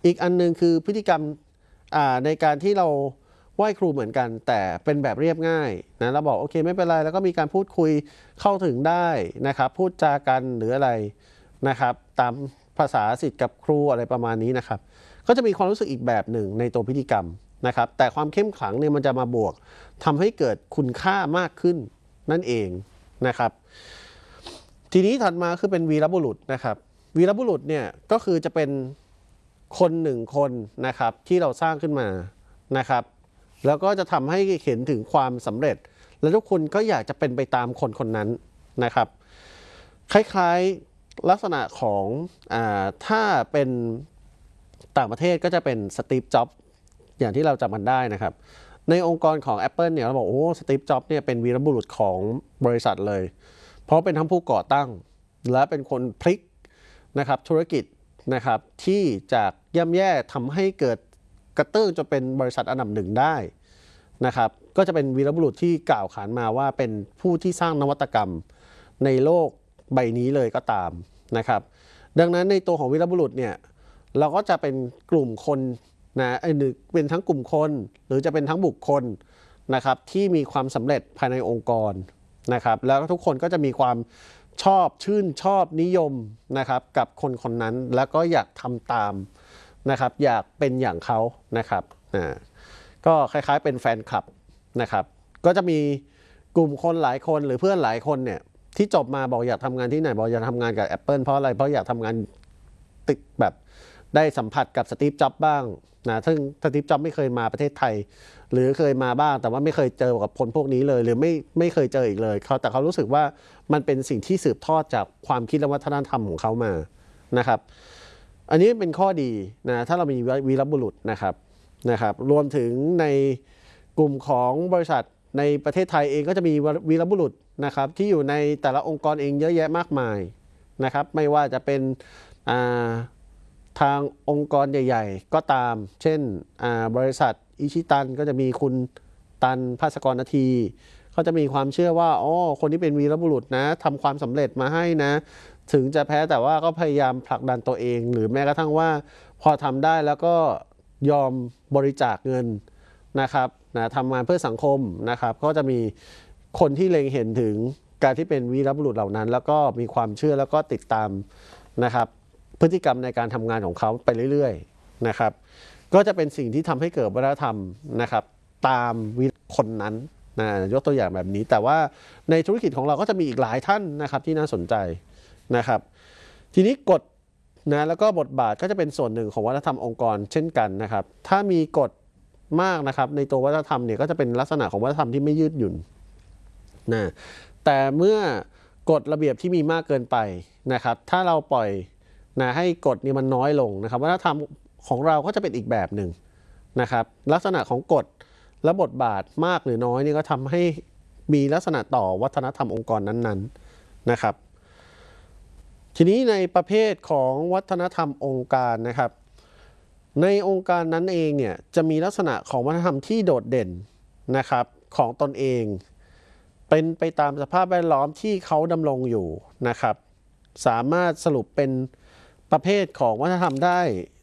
อีกอันนึงคือพฤติกรรมในการที่เราไหว้ครูเหมือนกันแต่เป็นแบบเรียบง่ายนะเราบอกโอเคไม่เป็นไรแล้วก็มีการพูดคุยเข้าถึงได้นะครับพูดจากันหรืออะไรนะครับตามภาษาศิษย์กับครูอะไรประมาณนี้นะครับก็จะมีความรู้สึกอีกแบบหนึ่งในตัวพิธีกรรมนะครับแต่ความเข้มขลังเนี่ยมันจะมาบวกทำให้เกิดคุณค่ามากขึ้นนั่นเองนะครับทีนี้ถัดมาคือเป็นวีรบุรุษนะครับวีรบุรุษเนี่ยก็คือจะเป็นคนหนึ่งคนนะครับที่เราสร้างขึ้นมานะครับแล้วก็จะทำให้เห็นถึงความสำเร็จและทุกคนก็อยากจะเป็นไปตามคนคนนั้นนะครับคล้ายๆลักษณะของถ้าเป็นต่างประเทศก็จะเป็นสตีฟ จ็อบส์อย่างที่เราจำกันได้นะครับในองค์กรของ Apple เนี่ยเราบอกโอ้สตีฟ จ็อบส์เนี่ยเป็นวีรบุรุษของบริษัทเลยเพราะเป็นทั้งผู้ก่อตั้งและเป็นคนพลิกนะครับธุรกิจนะครับที่จากย่ำแย่ทำให้เกิดกระเตื้องจนเป็นบริษัทอันดับหนึ่งได้นะครับก็จะเป็นวีรบุรุษที่กล่าวขานมาว่าเป็นผู้ที่สร้างนวัตกรรมในโลกใบนี้เลยก็ตามนะครับดังนั้นในตัวของวีรบุรุษเนี่ยเราก็จะเป็นกลุ่มคนนะเป็นทั้งกลุ่มคนหรือจะเป็นทั้งบุคคลนะครับที่มีความสำเร็จภายในองค์กรนะครับแล้วทุกคนก็จะมีความชอบชื่นชอบนิยมนะครับกับคนคนนั้นแล้วก็อยากทำตามนะครับอยากเป็นอย่างเขานะครับก็คล้ายๆเป็นแฟนคลับนะครับก็จะมีกลุ่มคนหลายคนหรือเพื่อนหลายคนเนี่ยที่จบมาบอกอยากทำงานที่ไหนบอกอยากทำงานกับ Apple เพราะอะไรเพราะอยากทำงานตึกแบบได้สัมผัสกับสตีฟ จ็อบส์บ้างนะซึ่งสตีฟ จ็อบส์ไม่เคยมาประเทศไทยหรือเคยมาบ้างแต่ว่าไม่เคยเจอกับคนพวกนี้เลยหรือไม่เคยเจออีกเลยแต่เขารู้สึกว่ามันเป็นสิ่งที่สืบทอดจากความคิดและวัฒนธรรมของเขามานะครับอันนี้เป็นข้อดีนะถ้าเรามีวีรบุรุษนะครับรวมถึงในกลุ่มของบริษัทในประเทศไทยเองก็จะมีวีรบุรุษนะครับที่อยู่ในแต่ละองค์กรเองเยอะแยะมากมายนะครับไม่ว่าจะเป็นทางองค์กรใหญ่ๆก็ตามเช่นบริษัทอิชิตันก็จะมีคุณตันภาสกรนาทีเขาจะมีความเชื่อว่าอ๋อคนที่เป็นวีรบุรุษนะทำความสำเร็จมาให้นะถึงจะแพ้แต่ว่าก็พยายามผลักดันตัวเองหรือแม้กระทั่งว่าพอทำได้แล้วก็ยอมบริจาคเงินนะครับทำงานเพื่อสังคมนะครับก็จะมีคนที่เล็งเห็นถึงการที่เป็นวีรบุรุษเหล่านั้นแล้วก็มีความเชื่อแล้วก็ติดตามนะครับพฤติกรรมในการทำงานของเขาไปเรื่อยๆนะครับก็จะเป็นสิ่งที่ทำให้เกิดวัฒนธรรมนะครับตามคนนั้นยกตัวอย่างแบบนี้แต่ว่าในธุรกิจของเราก็จะมีอีกหลายท่านนะครับที่น่าสนใจนะครับทีนี้กฎนะแล้วก็บทบาทก็จะเป็นส่วนหนึ่งของวัฒนธรรมองค์กรเช่นกันนะครับถ้ามีกฎมากนะครับในตัววัฒนธรรมเนี่ยก็จะเป็นลักษณะของวัฒนธรรมที่ไม่ยืดหยุ่นนะแต่เมื่อกฎระเบียบที่มีมากเกินไปนะครับถ้าเราปล่อยนะให้กฎนี้มันน้อยลงนะครับวัฒนธรรมของเราก็จะเป็นอีกแบบหนึ่งนะครับลักษณะของกฎและบทบาทมากหรือน้อยนี่ก็ทำให้มีลักษณะต่อวัฒนธรรมองค์กรนั้นๆนะครับทีนี้ในประเภทของวัฒนธรรมองค์การนะครับในองค์การนั้นเองเนี่ยจะมีลักษณะของวัฒนธรรมที่โดดเด่นนะครับของตนเองเป็นไปตามสภาพแวดล้อมที่เขาดำรงอยู่นะครับสามารถสรุปเป็นประเภทของวัฒนธรรมได้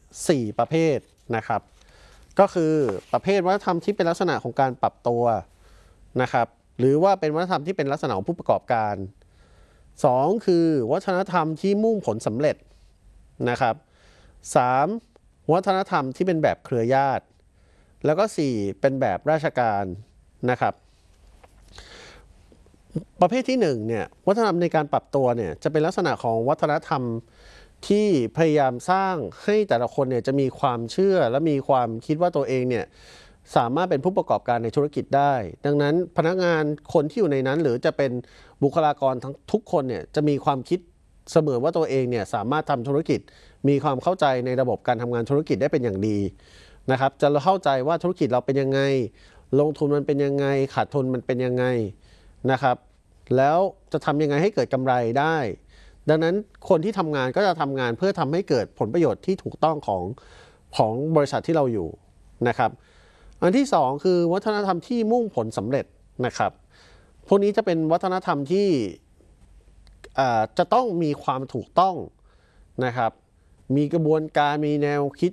4ประเภทนะครับก็คือประเภทวัฒนธรรมที่เป็นลักษณะของการปรับตัวนะครับหรือว่าเป็นวัฒนธรรมที่เป็นลักษณะของผู้ประกอบการ2คือวัฒนธรรมที่มุ่งผลสำเร็จนะครับ3วัฒนธรรมที่เป็นแบบเครือญาติแล้วก็4เป็นแบบราชการนะครับประเภทที่1เนี่ยวัฒนธรรมในการปรับตัวเนี่ยจะเป็นลักษณะของวัฒนธรรมที่พยายามสร้างให้แต่ละคนเนี่ยจะมีความเชื่อและมีความคิดว่าตัวเองเนี่ยสามารถเป็นผู้ประกอบการในธุรกิจได้ดังนั้นพนักงานคนที่อยู่ในนั้นหรือจะเป็นบุคลากรทั้งทุกคนเนี่ยจะมีความคิดเสมอว่าตัวเองเนี่ยสามารถทำธุรกิจมีความเข้าใจในระบบการทำงานธุรกิจได้เป็นอย่างดีนะครับจะเข้าใจว่าธุรกิจเราเป็นยังไงลงทุนมันเป็นยังไงขาดทุนมันเป็นยังไงนะครับแล้วจะทำยังไงให้เกิดกำไรได้ดังนั้นคนที่ทำงานก็จะทำงานเพื่อทำให้เกิดผลประโยชน์ที่ถูกต้องของบริษัทที่เราอยู่นะครับอันที่2คือวัฒนธรรมที่มุ่งผลสำเร็จนะครับพวกนี้จะเป็นวัฒนธรรมที่จะต้องมีความถูกต้องนะครับมีกระบวนการมีแนวคิด